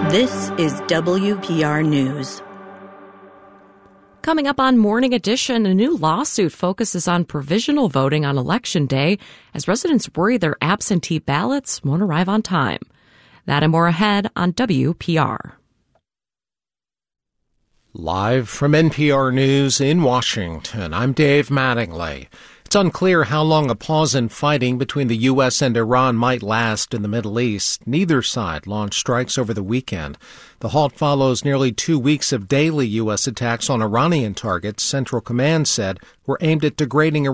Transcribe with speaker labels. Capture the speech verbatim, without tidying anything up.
Speaker 1: This is W P R News.
Speaker 2: Coming up on Morning Edition, a new lawsuit focuses on provisional voting on Election Day as residents worry their absentee ballots won't arrive on time. That and more ahead on W P R.
Speaker 3: Live from N P R News in Washington, I'm Dave Mattingly. It's unclear how long a pause in fighting between the U S and Iran might last in the Middle East. Neither side launched strikes over the weekend. The halt follows nearly two weeks of daily U S attacks on Iranian targets, Central Command said, were aimed at degrading